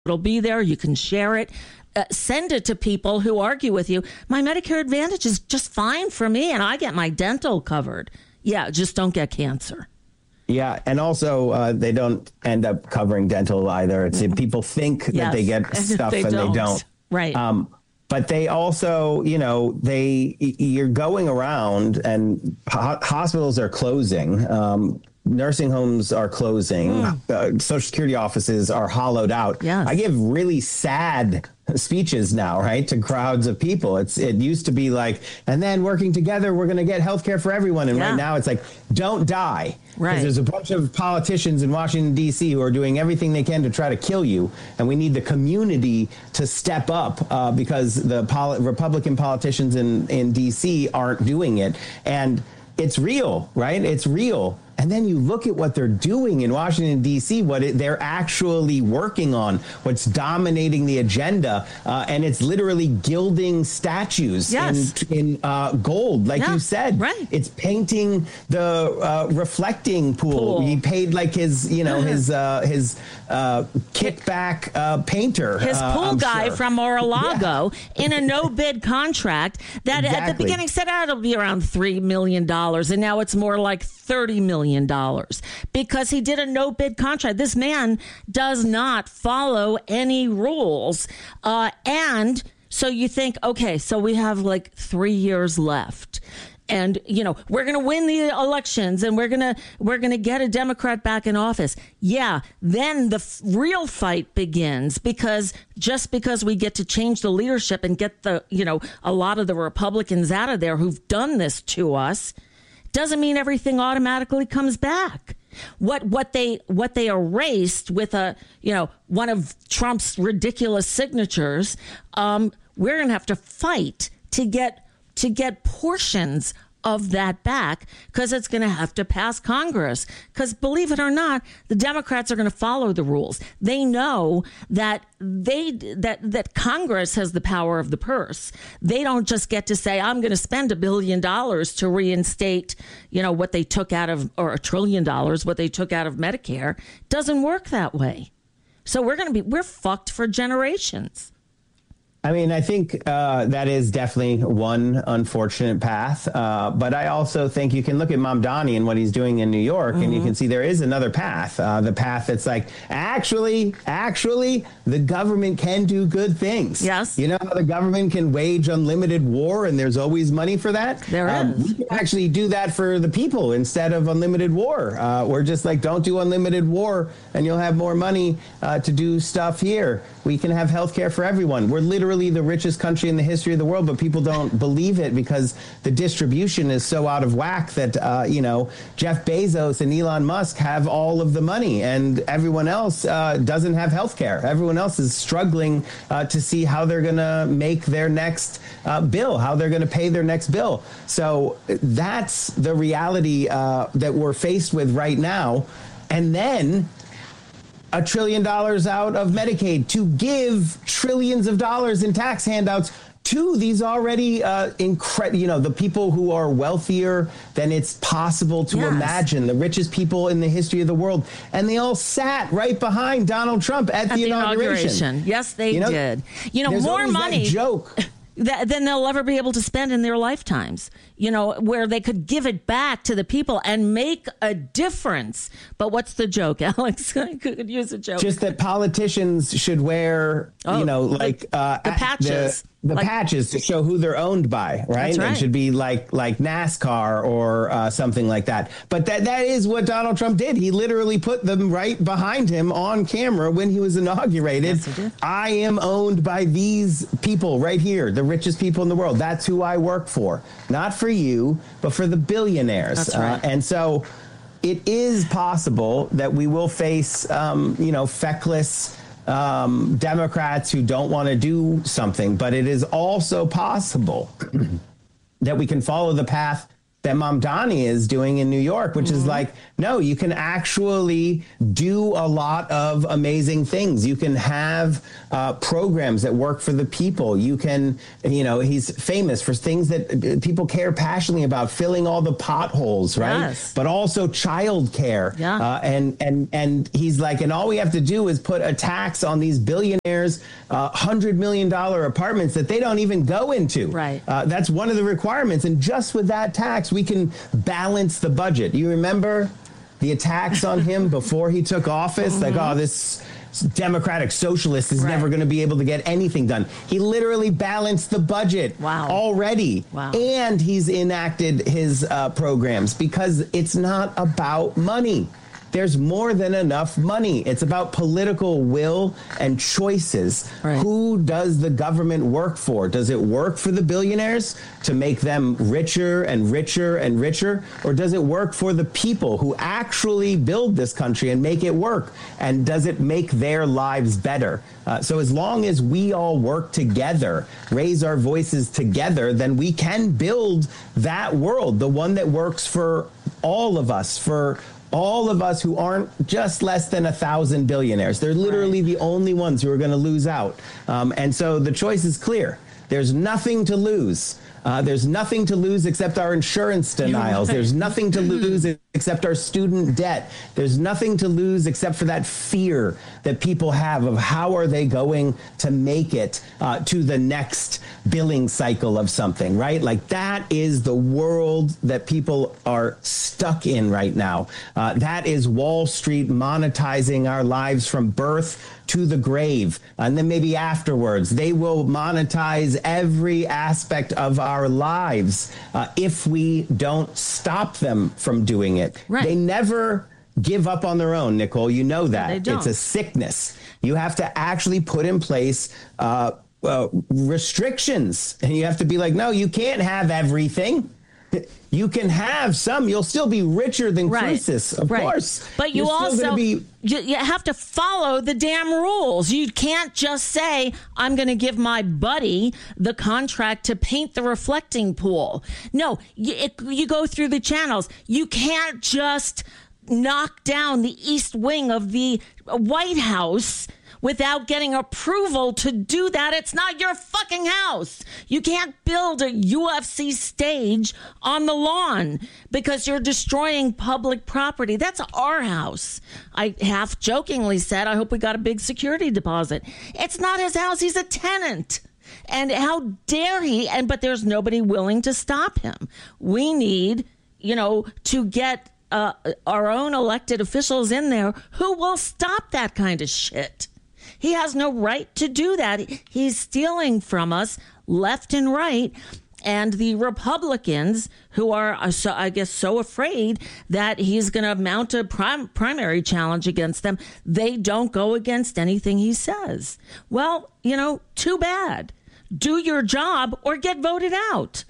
It'll be there. You can share it. Send it to people who argue with you. My Medicare Advantage is just fine for me, and I get my dental covered. Yeah, just don't get cancer. Yeah, and also they don't end up covering dental either. It's people think that they get stuff and they don't. Right. But they also, you're going around and hospitals are closing. Nursing homes are closing. Social Security offices are hollowed out. Yes. I give really sad speeches now, right, to crowds of people. It used to be like, and then working together, we're going to get health care for everyone. And right now it's like, don't die. Right. Because there's a bunch of politicians in Washington, D.C. who are doing everything they can to try to kill you. And we need the community to step up because the Republican politicians in D.C. aren't doing it. And it's real, right? It's real. And then you look at what they're doing in Washington, D.C., they're actually working on, what's dominating the agenda. And it's literally gilding statues in gold, like you said. Right. It's painting the reflecting pool. He paid like his kickback painter. His pool guy from Mar-a-Lago in a no-bid contract that at the beginning said it'll be around $3 million. And now it's more like $30 million because he did a no-bid contract. This man does not follow any rules. And so you think, okay, so we have like 3 years left. And, we're going to win the elections and we're going to get a Democrat back in office. Yeah, then the real fight begins because we get to change the leadership and get a lot of the Republicans out of there who've done this to us doesn't mean everything automatically comes back. What they erased with one of Trump's ridiculous signatures, we're going to have to fight to get portions of that back because it's going to have to pass Congress. Because believe it or not, the Democrats are going to follow the rules. They know that that Congress has the power of the purse. They don't just get to say, I'm going to spend $1 billion to reinstate, what they took out of, or $1 trillion, what they took out of Medicare. It doesn't work that way. So we're fucked for generations. I mean, I think that is definitely one unfortunate path. But I also think you can look at Mamdani and what he's doing in New York, and you can see there is another path. The path that's like, actually, the government can do good things. Yes. You know how the government can wage unlimited war and there's always money for that? There is. We can actually do that for the people instead of unlimited war. We're just like, don't do unlimited war and you'll have more money to do stuff here. We can have health care for everyone. We're literally the richest country in the history of the world, but people don't believe it because the distribution is so out of whack that, Jeff Bezos and Elon Musk have all of the money and everyone else doesn't have health care. Everyone else is struggling to see how they're going to make their next bill, how they're going to pay their next bill. So that's the reality that we're faced with right now. And then $1 trillion out of Medicaid to give trillions of dollars in tax handouts to these already the people who are wealthier than it's possible to imagine, the richest people in the history of the world. And they all sat right behind Donald Trump at the inauguration. Yes, they did. More money. Joke. Than they'll ever be able to spend in their lifetimes, where they could give it back to the people and make a difference. But what's the joke, Alex? I could use a joke. Just that politicians should wear, the patches. The patches to show who they're owned by, right? That's right. It should be like NASCAR or something like that. But that is what Donald Trump did. He literally put them right behind him on camera when he was inaugurated. Yes, he did. I am owned by these people right here, the richest people in the world. That's who I work for. Not for you, but for the billionaires. That's right. And so it is possible that we will face, feckless Democrats who don't want to do something, but it is also possible that we can follow the path that Mamdani is doing in New York, which is like, no, you can actually do a lot of amazing things. You can have programs that work for the people. You can, he's famous for things that people care passionately about, filling all the potholes, right? Yes. But also childcare. Yeah. And he's like, and all we have to do is put a tax on these billionaires, $100 million apartments that they don't even go into. Right. That's one of the requirements. And just with that tax, we can balance the budget. You remember the attacks on him before he took office? Like, oh, this Democratic socialist is never going to be able to get anything done. He literally balanced the budget already. Wow. And he's enacted his programs because it's not about money. There's more than enough money. It's about political will and choices. Right. Who does the government work for? Does it work for the billionaires to make them richer and richer and richer? Or does it work for the people who actually build this country and make it work? And does it make their lives better? So as long as we all work together, raise our voices together, then we can build that world, the one that works for all of us, for all of us who aren't just less than 1,000 billionaires. They're literally the only ones who are going to lose out. And so the choice is clear. There's nothing to lose. There's nothing to lose except our insurance denials. There's nothing to lose except our student debt. There's nothing to lose except for that fear that people have of how are they going to make it to the next billing cycle of something, right? Like that is the world that people are stuck in right now. That is Wall Street monetizing our lives from birth to the grave. And then maybe afterwards, they will monetize every aspect of our lives if we don't stop them from doing it. Right. They never give up on their own, Nicole. You know that. They don't. It's a sickness. You have to actually put in place restrictions. And you have to be like, no, you can't have everything. You can have some. You'll still be richer than Croesus, of course. But you also you have to follow the damn rules. You can't just say, I'm going to give my buddy the contract to paint the reflecting pool. No, you go through the channels. You can't just knock down the east wing of the White House without getting approval to do that. It's not your fucking house. You can't build a UFC stage on the lawn because you're destroying public property. That's our house. I half jokingly said, I hope we got a big security deposit. It's not his house. He's a tenant. And how dare he? But there's nobody willing to stop him. We need, to get our own elected officials in there who will stop that kind of shit. He has no right to do that. He's stealing from us left and right. And the Republicans who are, so afraid that he's going to mount a primary challenge against them, they don't go against anything he says. Well, too bad. Do your job or get voted out.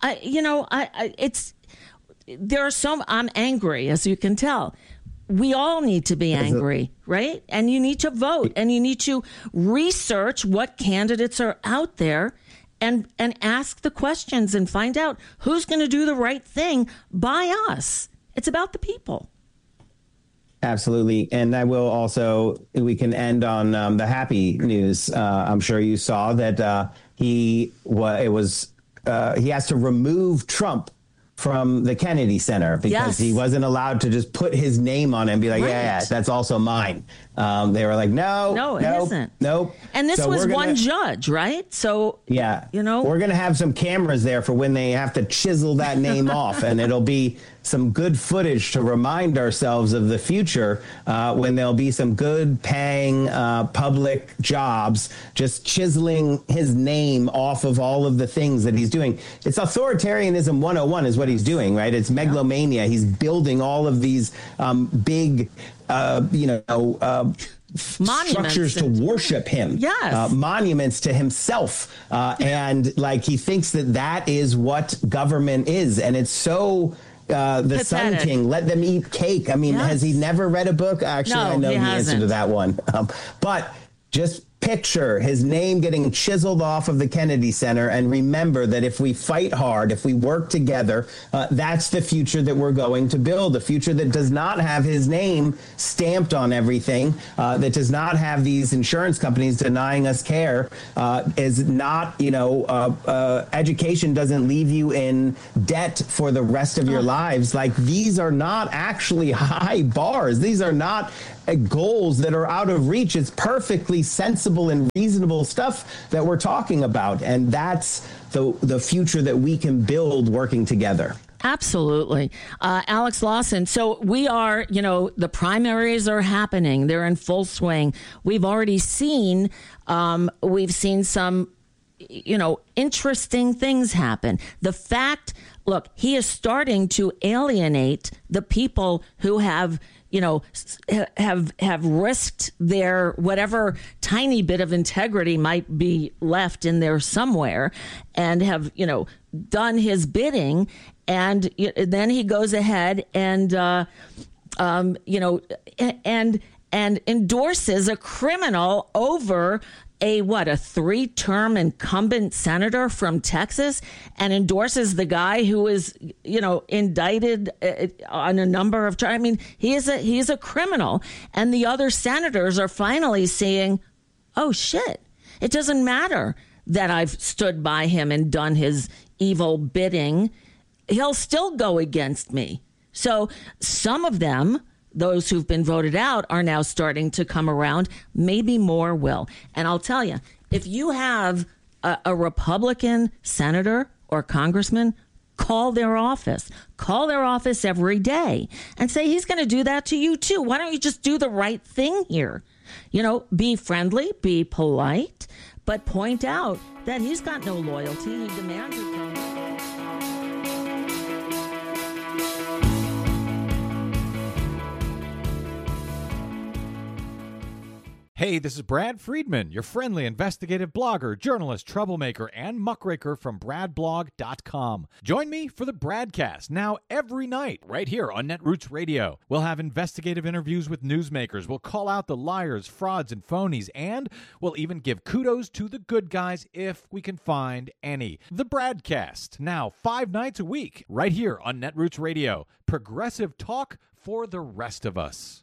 I'm angry, as you can tell. We all need to be angry, right? And you need to vote and you need to research what candidates are out there and ask the questions and find out who's going to do the right thing by us. It's about the people. Absolutely. And I will also, we can end on the happy news. I'm sure you saw that he has to remove Trump from the Kennedy Center because he wasn't allowed to just put his name on it and be like, yeah, that's also mine. They were like, no, it isn't. Nope. And this was one judge, right? So, we're going to have some cameras there for when they have to chisel that name off. And it'll be some good footage to remind ourselves of the future when there'll be some good paying public jobs, just chiseling his name off of all of the things that he's doing. It's authoritarianism 101 is what he's doing, right? It's megalomania. He's building all of these big, structures to worship him. Yes. Monuments to himself. And he thinks that is what government is. And it's so... the pathetic. Sun King, let them eat cake. I mean, has he never read a book? Actually, no, I know the hasn't. answer to that one. But just picture his name getting chiseled off of the Kennedy Center and remember that if we fight hard, if we work together, that's the future that we're going to build, a future that does not have his name stamped on everything, that does not have these insurance companies denying us care, is not, education doesn't leave you in debt for the rest of your lives. Like, these are not actually high bars. These are not goals that are out of reach. It's perfectly sensible and reasonable stuff that we're talking about. And that's the future that we can build working together. Absolutely. Alex Lawson. So we are, the primaries are happening. They're in full swing. We've already seen, some, interesting things happen. The fact, look, he is starting to alienate the people who have risked their whatever tiny bit of integrity might be left in there somewhere and have, done his bidding. And then he goes ahead and, and endorses a criminal over a 3-term incumbent senator from Texas, and endorses the guy who is, indicted on a number of charges. I mean, he is a criminal, and the other senators are finally seeing, oh shit, it doesn't matter that I've stood by him and done his evil bidding. He'll still go against me. So some of them, those who've been voted out, are now starting to come around. Maybe more will. And I'll tell you, if you have a Republican senator or congressman, call their office every day and say, he's going to do that to you too. Why don't you just do the right thing here? Be friendly, be polite, but point out that he's got no loyalty. He demands it from you. Hey, this is Brad Friedman, your friendly investigative blogger, journalist, troublemaker, and muckraker from bradblog.com. Join me for the Bradcast, now every night, right here on Netroots Radio. We'll have investigative interviews with newsmakers. We'll call out the liars, frauds, and phonies, and we'll even give kudos to the good guys if we can find any. The Bradcast, now 5 nights a week, right here on Netroots Radio. Progressive talk for the rest of us.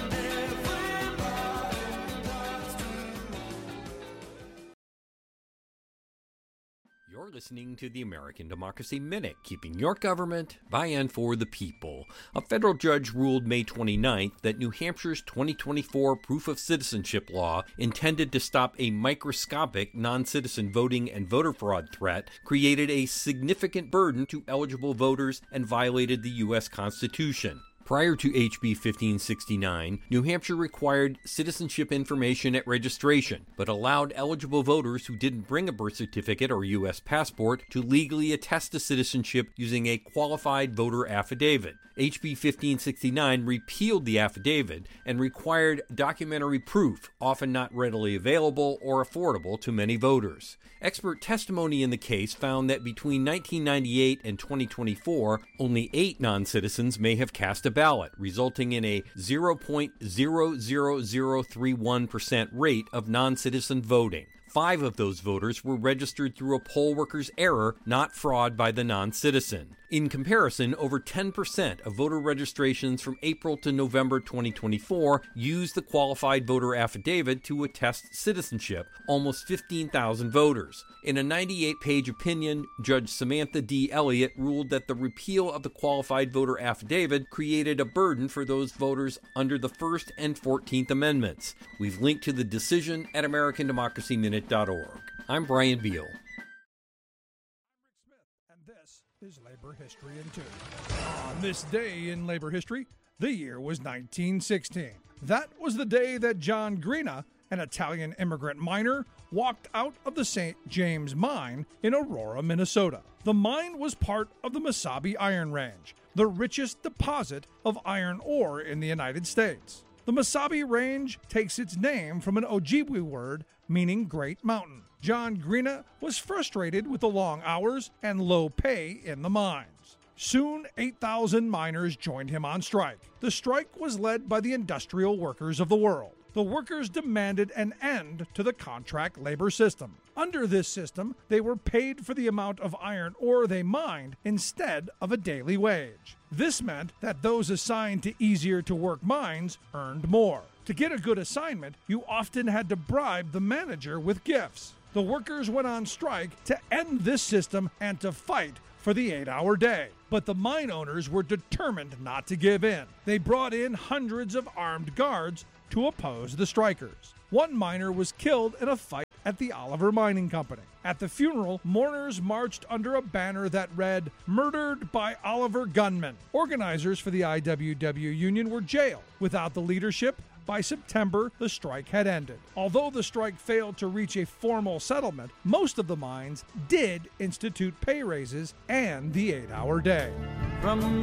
You're listening to the American Democracy Minute, keeping your government by and for the people. A federal judge ruled May 29th that New Hampshire's 2024 proof of citizenship law, intended to stop a microscopic non-citizen voting and voter fraud threat, created a significant burden to eligible voters and violated the U.S. Constitution. Prior to HB 1569, New Hampshire required citizenship information at registration, but allowed eligible voters who didn't bring a birth certificate or U.S. passport to legally attest to citizenship using a qualified voter affidavit. HB 1569 repealed the affidavit and required documentary proof, often not readily available or affordable to many voters. Expert testimony in the case found that between 1998 and 2024, only 8 non-citizens may have cast a ballot, resulting in a 0.00031% rate of non-citizen voting. 5 of those voters were registered through a poll worker's error, not fraud by the non-citizen. In comparison, over 10% of voter registrations from April to November 2024 used the qualified voter affidavit to attest citizenship, almost 15,000 voters. In a 98-page opinion, Judge Samantha D. Elliott ruled that the repeal of the qualified voter affidavit created a burden for those voters under the First and 14th Amendments. We've linked to the decision at AmericanDemocracyMinute.org. I'm Brian Beal. Is Labor History in 2. On this day in labor history, the year was 1916. That was the day that John Grina, an Italian immigrant miner, walked out of the St. James Mine in Aurora, Minnesota. The mine was part of the Mesabi Iron Range, the richest deposit of iron ore in the United States. The Mesabi Range takes its name from an Ojibwe word meaning Great Mountain. John Grina was frustrated with the long hours and low pay in the mines. Soon, 8,000 miners joined him on strike. The strike was led by the industrial workers of the world. the workers demanded an end to the contract labor system. Under this system, they were paid for the amount of iron ore they mined instead of a daily wage. This meant that those assigned to easier-to-work mines earned more. To get a good assignment, you often had to bribe the manager with gifts. The workers went on strike to end this system and to fight for the 8-hour day. But the mine owners were determined not to give in. They brought in hundreds of armed guards to oppose the strikers. One miner was killed in a fight at the Oliver Mining Company. At the funeral, mourners marched under a banner that read, "Murdered by Oliver Gunmen." Organizers for the IWW union were jailed. Without the leadership, by September, the strike had ended. Although the strike failed to reach a formal settlement, most of the mines did institute pay raises and the 8-hour day. From